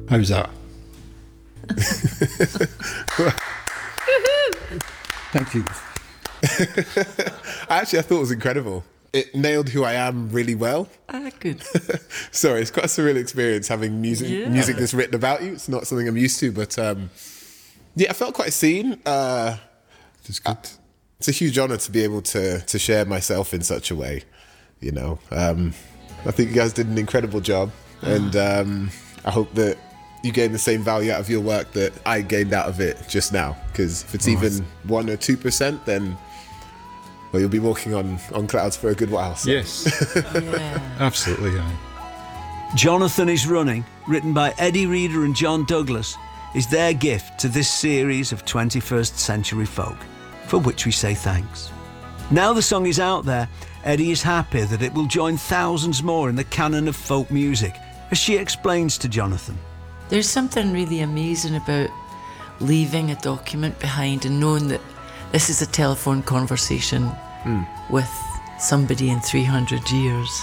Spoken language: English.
How's that? Thank you. I thought it was incredible. It nailed who I am really well. Good. Sorry, it's quite a surreal experience having music that's written about you. It's not something I'm used to, but I felt quite seen. That's good. It's a huge honour to be able to share myself in such a way, you know. I think you guys did an incredible job, and I hope that you gain the same value out of your work that I gained out of it just now, because if it's even 1 or 2%, then you'll be walking on clouds for a good while. So. Yes. Absolutely, yeah. Jonathan is Running, written by Eddie Reader and John Douglas, is their gift to this series of 21st century folk, for which we say thanks. Now the song is out there, Eddie is happy that it will join thousands more in the canon of folk music, as she explains to Jonathan. There's something really amazing about leaving a document behind and knowing that this is a telephone conversation with somebody in 300 years.